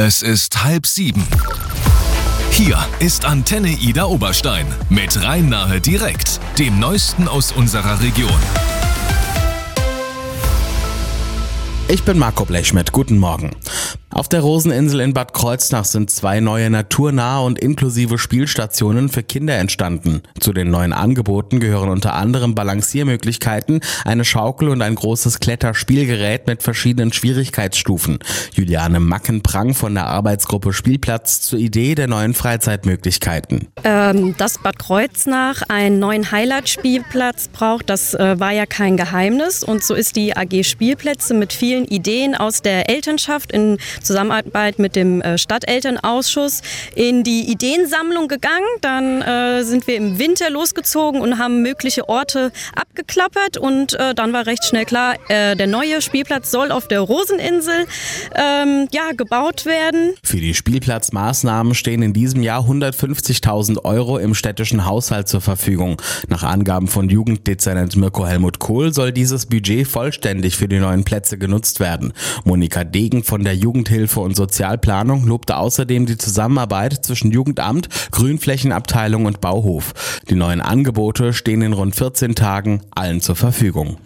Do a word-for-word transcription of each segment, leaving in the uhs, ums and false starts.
Es ist halb sieben. Hier ist Antenne Ida Oberstein mit Rhein-Nahe direkt, dem Neuesten aus unserer Region. Ich bin Marco Blechschmidt, guten Morgen. Auf der Roseninsel in Bad Kreuznach sind zwei neue naturnahe und inklusive Spielstationen für Kinder entstanden. Zu den neuen Angeboten gehören unter anderem Balanciermöglichkeiten, eine Schaukel und ein großes Kletterspielgerät mit verschiedenen Schwierigkeitsstufen. Juliane Mackenprang von der Arbeitsgruppe Spielplatz zur Idee der neuen Freizeitmöglichkeiten. Ähm, dass Bad Kreuznach einen neuen Highlight-Spielplatz braucht, das äh, war ja kein Geheimnis. Und so ist die A G Spielplätze mit vielen Ideen aus der Elternschaft in Zusammenarbeit mit dem Stadtelternausschuss in die Ideensammlung gegangen. Dann äh, sind wir im Winter losgezogen und haben mögliche Orte abgeklappert und äh, dann war recht schnell klar, äh, der neue Spielplatz soll auf der Roseninsel ähm, ja, gebaut werden. Für die Spielplatzmaßnahmen stehen in diesem Jahr hundertfünfzigtausend Euro im städtischen Haushalt zur Verfügung. Nach Angaben von Jugenddezernent Mirko Helmut Kohl soll dieses Budget vollständig für die neuen Plätze genutzt werden. Monika Degen von der Jugendhilfe und Sozialplanung lobte außerdem die Zusammenarbeit zwischen Jugendamt, Grünflächenabteilung und Bauhof. Die neuen Angebote stehen in rund vierzehn Tagen allen zur Verfügung.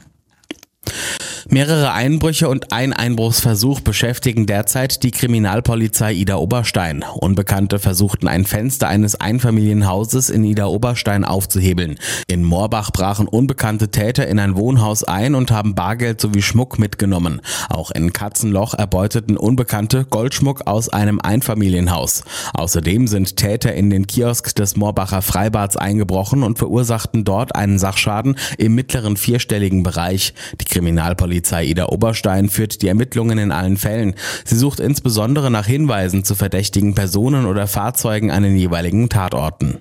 Mehrere Einbrüche und ein Einbruchsversuch beschäftigen derzeit die Kriminalpolizei Ida Oberstein. Unbekannte versuchten ein Fenster eines Einfamilienhauses in Ida Oberstein aufzuhebeln. In Moorbach brachen unbekannte Täter in ein Wohnhaus ein und haben Bargeld sowie Schmuck mitgenommen. Auch in Katzenloch erbeuteten Unbekannte Goldschmuck aus einem Einfamilienhaus. Außerdem sind Täter in den Kiosk des Moorbacher Freibads eingebrochen und verursachten dort einen Sachschaden im mittleren vierstelligen Bereich. Die Kriminalpolizei Polizei Ida Oberstein führt die Ermittlungen in allen Fällen. Sie sucht insbesondere nach Hinweisen zu verdächtigen Personen oder Fahrzeugen an den jeweiligen Tatorten.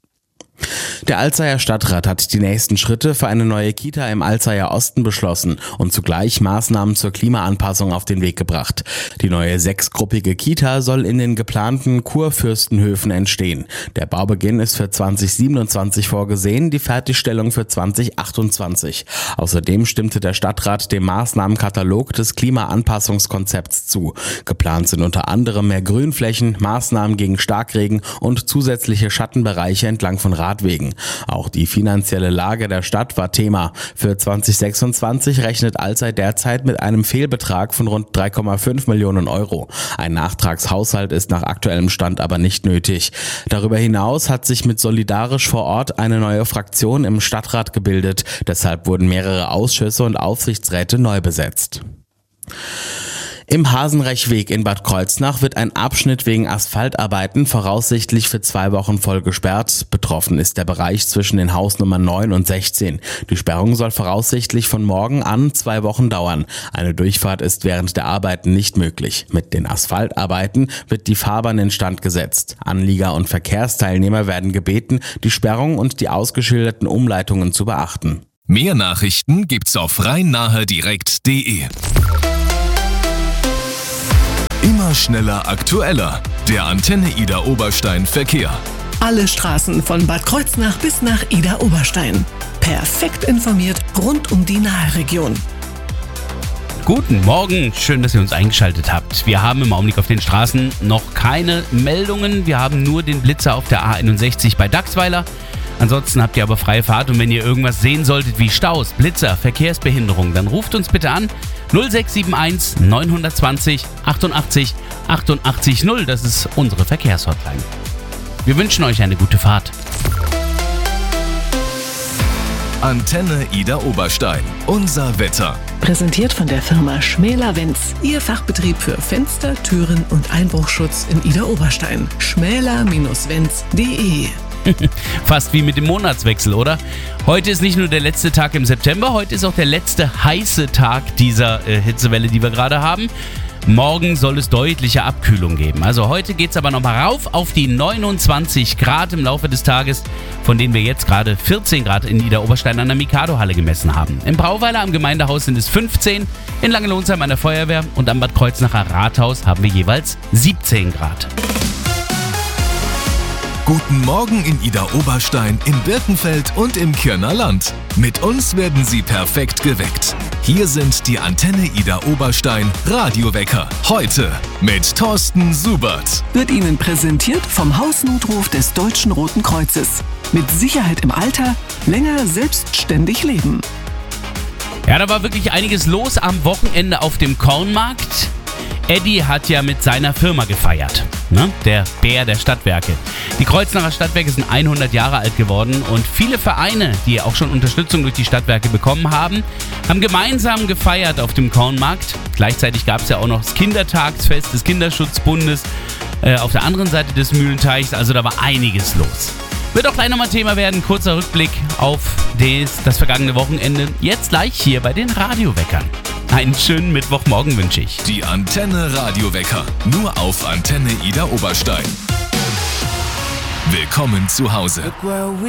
Der Alzeyer Stadtrat hat die nächsten Schritte für eine neue Kita im Alzeyer Osten beschlossen und zugleich Maßnahmen zur Klimaanpassung auf den Weg gebracht. Die neue sechsgruppige Kita soll in den geplanten Kurfürstenhöfen entstehen. Der Baubeginn ist für zwanzig siebenundzwanzig vorgesehen, die Fertigstellung für zwanzig achtundzwanzig. Außerdem stimmte der Stadtrat dem Maßnahmenkatalog des Klimaanpassungskonzepts zu. Geplant sind unter anderem mehr Grünflächen, Maßnahmen gegen Starkregen und zusätzliche Schattenbereiche entlang von Radwegen. Auch die finanzielle Lage der Stadt war Thema. Für zwanzig sechsundzwanzig rechnet Alzey derzeit mit einem Fehlbetrag von rund drei Komma fünf Millionen Euro. Ein Nachtragshaushalt ist nach aktuellem Stand aber nicht nötig. Darüber hinaus hat sich mit Solidarisch vor Ort eine neue Fraktion im Stadtrat gebildet. Deshalb wurden mehrere Ausschüsse und Aufsichtsräte neu besetzt. Im Hasenrechweg in Bad Kreuznach wird ein Abschnitt wegen Asphaltarbeiten voraussichtlich für zwei Wochen voll gesperrt. Betroffen ist der Bereich zwischen den Hausnummern neun und sechzehn. Die Sperrung soll voraussichtlich von morgen an zwei Wochen dauern. Eine Durchfahrt ist während der Arbeiten nicht möglich. Mit den Asphaltarbeiten wird die Fahrbahn instand gesetzt. Anlieger und Verkehrsteilnehmer werden gebeten, die Sperrung und die ausgeschilderten Umleitungen zu beachten. Mehr Nachrichten gibt's auf rhein-nahe direkt punkt de. Immer schneller, aktueller. Der Antenne Ida Oberstein Verkehr. Alle Straßen von Bad Kreuznach bis nach Ida Oberstein. Perfekt informiert rund um die Naheregion. Guten Morgen, schön, dass ihr uns eingeschaltet habt. Wir haben im Augenblick auf den Straßen noch keine Meldungen. Wir haben nur den Blitzer auf der A einundsechzig bei Dachsweiler. Ansonsten habt ihr aber freie Fahrt und wenn ihr irgendwas sehen solltet wie Staus, Blitzer, Verkehrsbehinderung, dann ruft uns bitte an null sechs sieben eins neun zwei null achtundachtzig achtundachtzig null. Das ist unsere Verkehrshotline. Wir wünschen euch eine gute Fahrt. Antenne Ida Oberstein. Unser Wetter. Präsentiert von der Firma Schmäler-Wenz. Ihr Fachbetrieb für Fenster, Türen und Einbruchschutz in Ida Oberstein. schmäler Bindestrich wenz punkt de. Fast wie mit dem Monatswechsel, oder? Heute ist nicht nur der letzte Tag im September, heute ist auch der letzte heiße Tag dieser äh, Hitzewelle, die wir gerade haben. Morgen soll es deutliche Abkühlung geben. Also heute geht es aber nochmal rauf auf die neunundzwanzig Grad im Laufe des Tages, von denen wir jetzt gerade vierzehn Grad in Ida Oberstein an der Mikado-Halle gemessen haben. Im Brauweiler am Gemeindehaus sind es fünfzehn, in Langenlohnsheim an der Feuerwehr und am Bad Kreuznacher Rathaus haben wir jeweils siebzehn Grad. Guten Morgen in Idar-Oberstein, in Birkenfeld und im Kirner Land. Mit uns werden Sie perfekt geweckt. Hier sind die Antenne Idar-Oberstein Radiowecker. Heute mit Thorsten Subert. Wird Ihnen präsentiert vom Hausnotruf des Deutschen Roten Kreuzes. Mit Sicherheit im Alter, länger selbstständig leben. Ja, da war wirklich einiges los am Wochenende auf dem Kornmarkt. Eddie hat ja mit seiner Firma gefeiert, ne? Der Bär der Stadtwerke. Die Kreuznacher Stadtwerke sind hundert Jahre alt geworden und viele Vereine, die auch schon Unterstützung durch die Stadtwerke bekommen haben, haben gemeinsam gefeiert auf dem Kornmarkt. Gleichzeitig gab es ja auch noch das Kindertagsfest des Kinderschutzbundes äh, auf der anderen Seite des Mühlenteichs. Also da war einiges los. Wird auch gleich nochmal Thema werden. Kurzer Rückblick auf des, das vergangene Wochenende. Jetzt gleich hier bei den Radioweckern. Einen schönen Mittwochmorgen wünsche ich. Die Antenne Radiowecker. Nur auf Antenne Idar-Oberstein. Willkommen zu Hause.